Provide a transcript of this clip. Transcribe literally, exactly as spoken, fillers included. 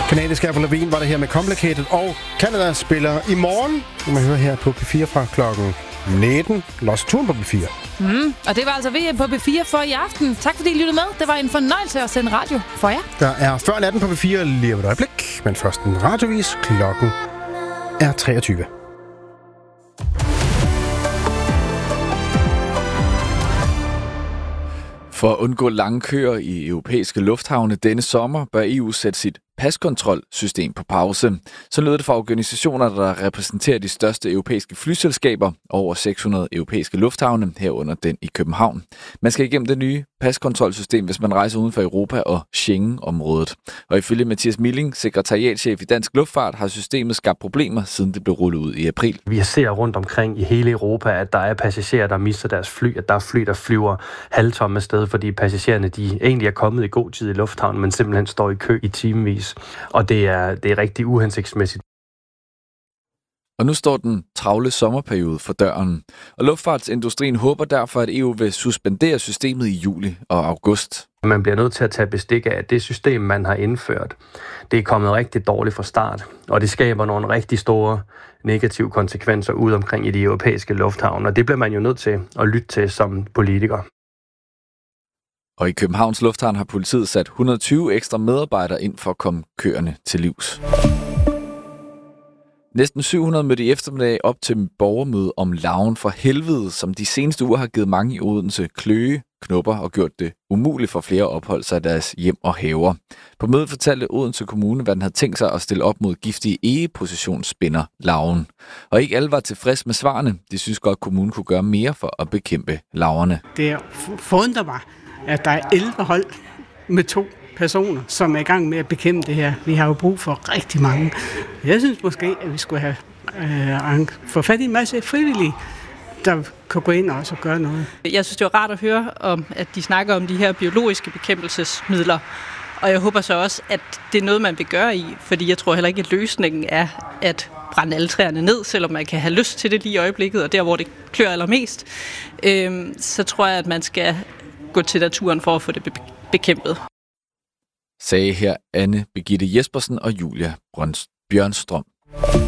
Kanadiske Avril Lavigne var det her med Complicated, og Canada spiller i morgen. Du må høre her på P fire fra klokken nitten. Lost Turen på P fire. Mm, og det var altså V M på P fire for i aften. Tak fordi I lyttede med. Det var en fornøjelse at sende radio for jer. Der er før natten på P fire lige om et øjeblik, men først en radiovis. Klokken er treogtyve. For at undgå lange køer i europæiske lufthavne denne sommer, bør E U sætte sit paskontrolsystem på pause. Så lød det fra organisationer, der repræsenterer de største europæiske flyselskaber, over seks hundrede europæiske lufthavne, herunder den i København. Man skal igennem det nye paskontrolsystem, hvis man rejser uden for Europa og Schengen-området. Og ifølge Mathias Milling, sekretariatschef i Dansk Luftfart, har systemet skabt problemer, siden det blev rullet ud i april. Vi ser rundt omkring i hele Europa, at der er passagerer, der mister deres fly, at der er fly, der flyver halvtomme afsted, fordi passagererne de egentlig er kommet i god tid i lufthavnen, men simpelthen står i kø i timevis. Og det er, det er rigtig uhensigtsmæssigt. Og nu står den travle sommerperiode for døren. Og luftfartsindustrien håber derfor, at E U vil suspendere systemet i juli og august. Man bliver nødt til at tage bestik af, at det system, man har indført, det er kommet rigtig dårligt fra start. Og det skaber nogle rigtig store negative konsekvenser ud omkring i de europæiske lufthavne. Og det bliver man jo nødt til at lytte til som politiker. Og i Københavns Lufthavn har politiet sat et hundrede og tyve ekstra medarbejdere ind for at komme køerne til livs. Næsten syv hundrede mødte i eftermiddag op til borgermøde om larven for helvede, som de seneste uger har givet mange i Odense kløe, knupper og gjort det umuligt for flere at opholde sig i deres hjem og haver. På mødet fortalte Odense Kommune, hvad den havde tænkt sig at stille op mod giftige egepositionsspinner larven. Og ikke alle var tilfreds med svarene. De synes godt, at kommunen kunne gøre mere for at bekæmpe larverne. Det forundrer mig, at der er elleve hold med to personer, som er i gang med at bekæmpe det her. Vi har jo brug for rigtig mange. Jeg synes måske, at vi skulle have øh, få fat i en masse frivillige, der kan gå ind og også gøre noget. Jeg synes, det var rart at høre, om, at de snakker om de her biologiske bekæmpelsesmidler. Og jeg håber så også, at det er noget, man vil gøre i. Fordi jeg tror heller ikke, at løsningen er at brænde alle træerne ned, selvom man kan have lyst til det lige i øjeblikket, og der, hvor det klør allermest. Øh, så tror jeg, at man skal gå til naturen for at få det bekæmpet. Sagde her Anne Birgitte Jespersen og Julia Bjørnstrøm.